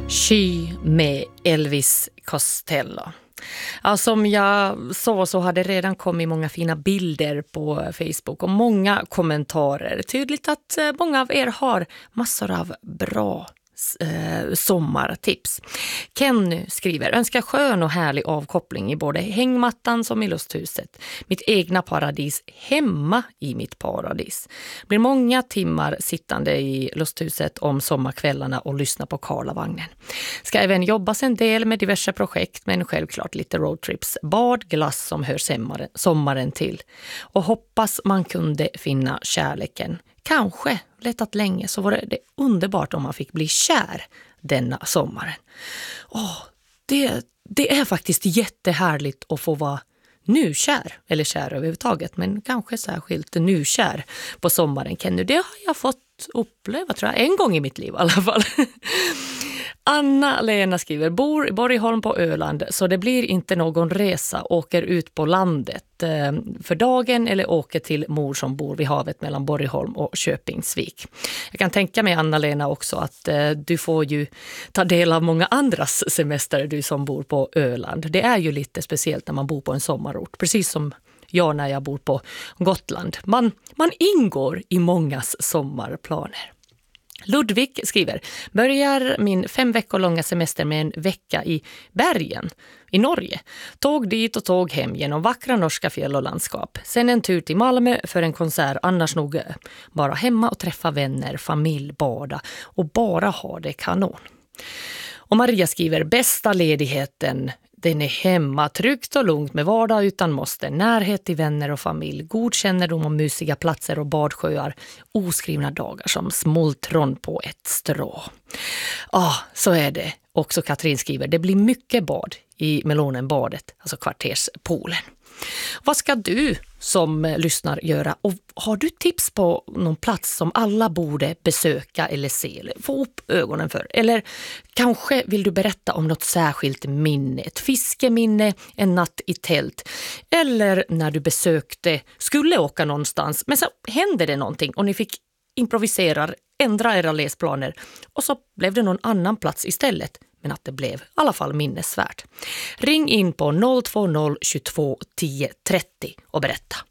Sky med Elvis Costello. Ja, som jag sa så hade redan kommit många fina bilder på Facebook och många kommentarer. Tydligt att många av er har massor av bra sommartips. Kenny skriver: önskar skön och härlig avkoppling i både hängmattan som i lusthuset. Mitt egna paradis hemma i mitt paradis. Blir många timmar sittande i lusthuset om sommarkvällarna och lyssna på Karlavagnen. Ska även jobbas en del med diverse projekt, men självklart lite roadtrips. Bad, glass som hör sommaren till. Och hoppas man kunde finna kärleken. Kanske letat länge, så var det underbart om man fick bli kär denna sommaren. Det är faktiskt jättehärligt att få vara nykär, eller kär överhuvudtaget, men kanske särskilt nykär på sommaren. Kenny, det har jag fått uppleva, tror jag, en gång i mitt liv i alla fall. Anna-Lena skriver: bor i Borgholm på Öland, så det blir inte någon resa, åker ut på landet för dagen eller åker till mor som bor vid havet mellan Borgholm och Köpingsvik. Jag kan tänka mig, Anna-Lena, också att du får ju ta del av många andras semester, du som bor på Öland. Det är ju lite speciellt när man bor på en sommarort, precis som jag när jag bor på Gotland. Man ingår i mångas sommarplaner. Ludvig skriver: börjar min 5 veckor långa semester med en vecka i Bergen i Norge. Tåg dit och tåg hem genom vackra norska fjäll och landskap. Sen en tur till Malmö för en konsert, annars nog bara hemma och träffa vänner, familj, bada och bara ha det kanon. Och Maria skriver: bästa ledigheten, den är hemma, tryggt och lugnt med vardag utan måste, närhet till vänner och familj, god kännedom om mysiga platser och badsjöar, oskrivna dagar som smultron på ett strå. Så är det. Också Katrin skriver: det blir mycket bad i Melonenbadet, alltså kvarterspoolen. Vad ska du som lyssnar göra? Och har du tips på någon plats som alla borde besöka eller se eller få upp ögonen för? Eller kanske vill du berätta om något särskilt minne, ett fiskeminne, en natt i tält, eller när du skulle åka någonstans men så hände det någonting och ni fick improvisera, ändra era läsplaner och så blev det någon annan plats istället. Men att det blev i alla fall minnesvärt. Ring in på 020 22 10 30 och berätta.